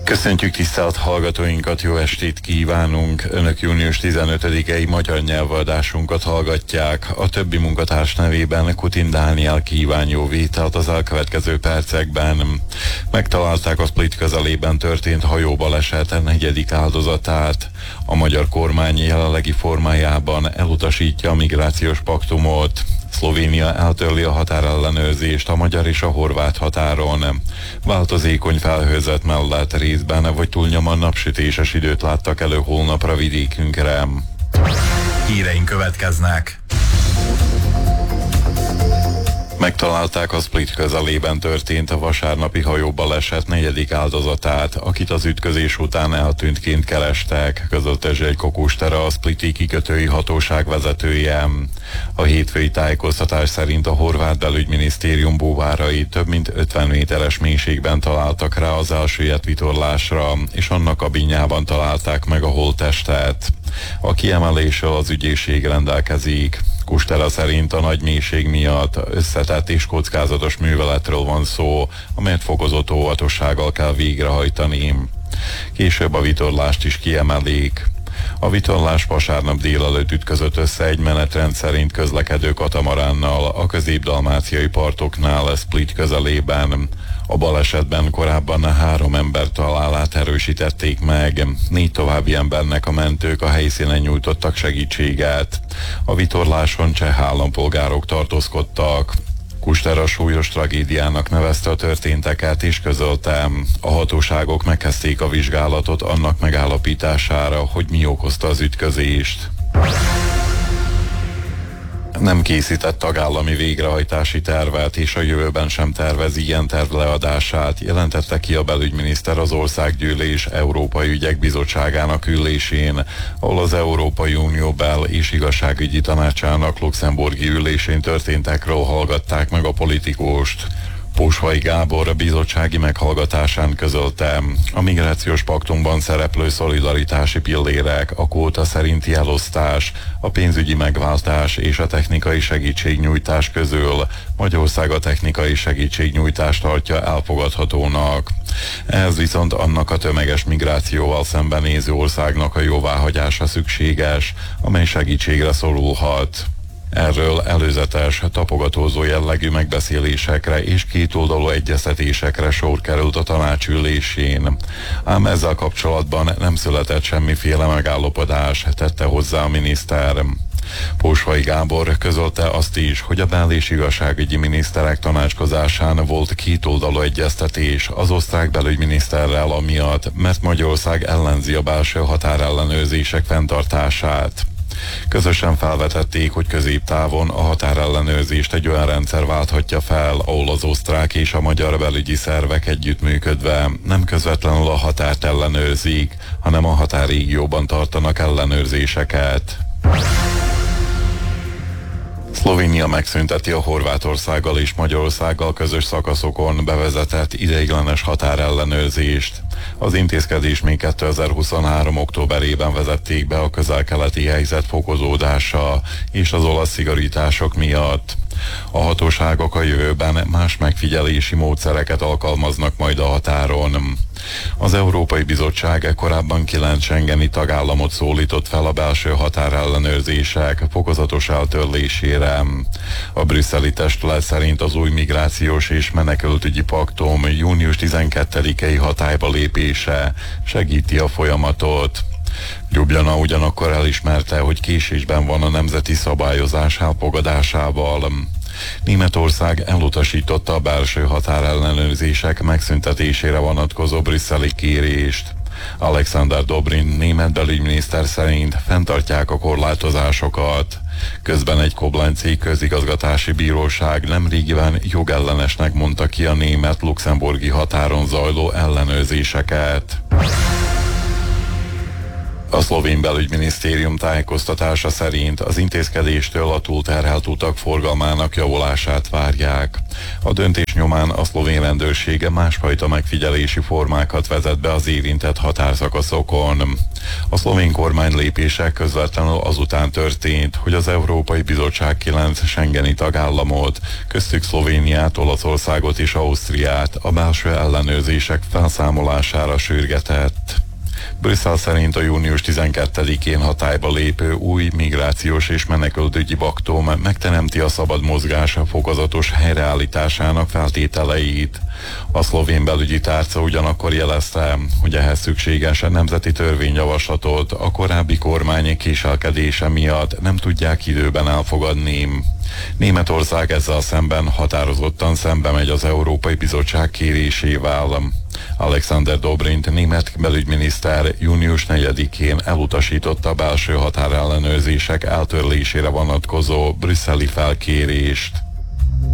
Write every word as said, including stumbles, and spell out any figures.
Köszöntjük tisztelt hallgatóinkat, jó estét kívánunk! Önök június tizenötödikei magyar nyelvadásunkat hallgatják. A többi munkatárs nevében Kutin Dániel kíván jó vételt az elkövetkező percekben. Megtalálták a Split közelében történt hajóbaleset negyedik áldozatát. A magyar kormány jelenlegi formájában elutasítja a migrációs paktumot. Szlovénia eltörli a határellenőrzést a magyar és a horvát határon. Változékony felhőzet mellett részben vagy túlnyomóan napsütéses időt láttak elő holnapra vidékünkre. Híreink következnek. Megtalálták a Split közelében történt a vasárnapi hajóbaleset negyedik áldozatát, akit az ütközés után eltűntként kerestek, közölte Zselyko Kustera, a spliti kikötői hatóság vezetője. A hétfői tájékoztatás szerint a horvát belügyminisztérium búvárai több mint ötven méteres mélységben találtak rá az elsüllyedt vitorlásra, és annak kabinjában találták meg a holttestet. A kiemeléssel az ügyészség rendelkezik. Kustera szerint a nagy mélység miatt összetett és kockázatos műveletről van szó, amelyet fokozott óvatossággal kell végrehajtani. Később a vitorlást is kiemelik. A vitorlás vasárnap délelőtt ütközött össze egy menetrend szerint közlekedő katamaránnal a közép-dalmáciai partoknál Split közelében. A balesetben korábban három ember találát erősítették meg, négy további embernek a mentők a helyszínen nyújtottak segítséget. A vitorláson cseh állampolgárok tartózkodtak. Kustera súlyos tragédiának nevezte a történteket és közölte, a hatóságok megkezdték a vizsgálatot annak megállapítására, hogy mi okozta az ütközést. Nem készített tagállami végrehajtási tervet, és a jövőben sem tervez ilyen terv leadását, jelentette ki a belügyminiszter az Országgyűlés Európai Ügyek Bizottságának ülésén, ahol az Európai Unió bel- és igazságügyi tanácsának luxemburgi ülésén történtekről hallgatták meg a politikust. Posvai Gábor a bizottsági meghallgatásán közölte, a migrációs paktumban szereplő szolidaritási pillérek, a kvóta szerinti elosztás, a pénzügyi megváltás és a technikai segítségnyújtás közül Magyarország a technikai segítségnyújtást tartja elfogadhatónak. Ehhez viszont annak a tömeges migrációval szembenéző országnak a jóváhagyása szükséges, amely segítségre szorulhat. Erről előzetes, tapogatózó jellegű megbeszélésekre és kétoldalú egyeztetésekre sor került a tanácsülésén. Ám ezzel kapcsolatban nem született semmiféle megállapodás, tette hozzá a miniszter. Posvai Gábor közölte azt is, hogy a bel- és igazságügyi miniszterek tanácskozásán volt kétoldalú egyeztetés az osztrák belügyminiszterrel amiatt, mert Magyarország ellenzi a belső határellenőrzések fenntartását. Közösen felvetették, hogy középtávon a határellenőrzést egy olyan rendszer válthatja fel, ahol az osztrák és a magyar belügyi szervek együttműködve nem közvetlenül a határt ellenőrzik, hanem a határrégióban tartanak ellenőrzéseket. Szlovénia megszünteti a Horvátországgal és Magyarországgal közös szakaszokon bevezetett ideiglenes határellenőrzést. Az intézkedés még kétezer-huszonhárom októberében vezették be a közel-keleti helyzet fokozódása és az olasz szigorítások miatt. A hatóságok a jövőben más megfigyelési módszereket alkalmaznak majd a határon. Az Európai Bizottság korábban kilenc schengeni tagállamot szólított fel a belső határellenőrzések fokozatos eltörlésére. A brüsszeli testület szerint az új migrációs és menekültügyi paktum június tizenkettedikei hatályba lépése segíti a folyamatot. Ljubljana ugyanakkor elismerte, hogy késésben van a nemzeti szabályozás elfogadásával. Németország elutasította a belső határellenőrzések megszüntetésére vonatkozó brüsszeli kérést. Alexander Dobrin német belügyminiszter szerint fenntartják a korlátozásokat. Közben egy koblenci közigazgatási bíróság nemrégiben jogellenesnek mondta ki a német-luxemburgi határon zajló ellenőrzéseket. A szlovén belügyminisztérium tájékoztatása szerint az intézkedéstől a túlterhelt utak forgalmának javulását várják. A döntés nyomán a szlovén rendőrsége másfajta megfigyelési formákat vezet be az érintett határszakaszokon. A szlovén kormány lépése közvetlenül azután történt, hogy az Európai Bizottság kilenc schengeni tagállamot, köztük Szlovéniát, Olaszországot és Ausztriát a belső ellenőrzések felszámolására sürgetett. Brüsszel szerint a június tizenkettedikén hatályba lépő új migrációs és menekültügyi paktum megteremti a szabad mozgás fokozatos helyreállításának feltételeit. A szlovén belügyi tárca ugyanakkor jelezte, hogy ehhez szükséges nemzeti törvényjavaslatot a korábbi kormány késelkedése miatt nem tudják időben elfogadni. Németország ezzel szemben határozottan szembe megy az Európai Bizottság kérésével. Alexander Dobrindt német belügyminiszter június negyedikén elutasította a belső határellenőrzések eltörlésére vonatkozó brüsszeli felkérést.